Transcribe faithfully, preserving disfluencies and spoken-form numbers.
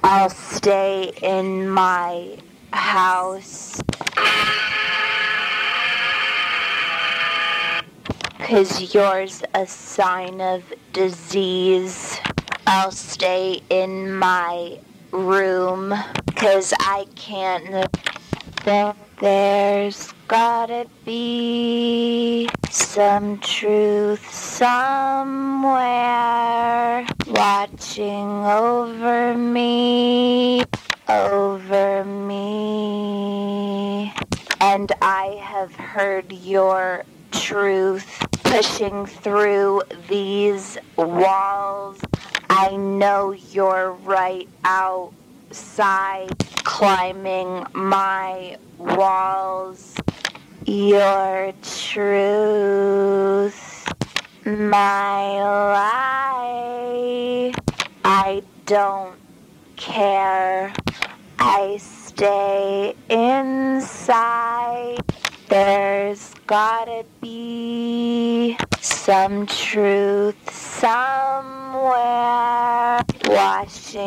I'll stay in my house. 'Cause yours a sign of disease. I'll stay in my room. 'Cause I can't. There's gotta be some truth somewhere watching over me, over me. And I have heard your truth pushing through these walls. I know you're right outside, climbing my walls. Your truth, my lie. I don't care. I stay inside. There's gotta be some truth somewhere washing